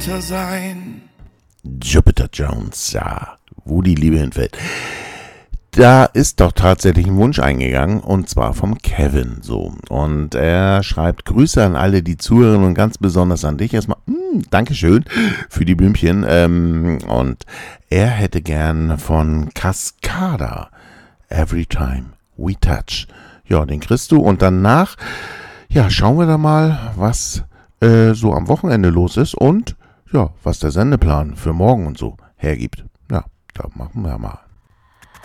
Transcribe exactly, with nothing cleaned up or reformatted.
sein. Jupiter Jones, ja, wo die Liebe hinfällt. Da ist doch tatsächlich ein Wunsch eingegangen, und zwar vom Kevin, so. Und er schreibt: Grüße an alle, die zuhören, und ganz besonders an dich. Erstmal, mh, Dankeschön für die Blümchen. Ähm, und er hätte gern von Cascada Every Time We Touch. Ja, den kriegst du. Und danach, ja, schauen wir da mal, was äh, so am Wochenende los ist und ja, was der Sendeplan für morgen und so hergibt. Ja, da machen wir mal.